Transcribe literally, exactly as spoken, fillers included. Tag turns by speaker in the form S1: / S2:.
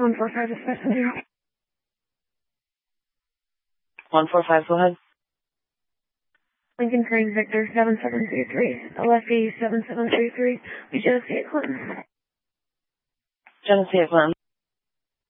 S1: one four five is passenger.
S2: one four five, go ahead.
S1: Lincoln Train Victor seven seven three three, L F E seven seven three three, we Genesee at Clinton.
S2: Genesee at Clinton.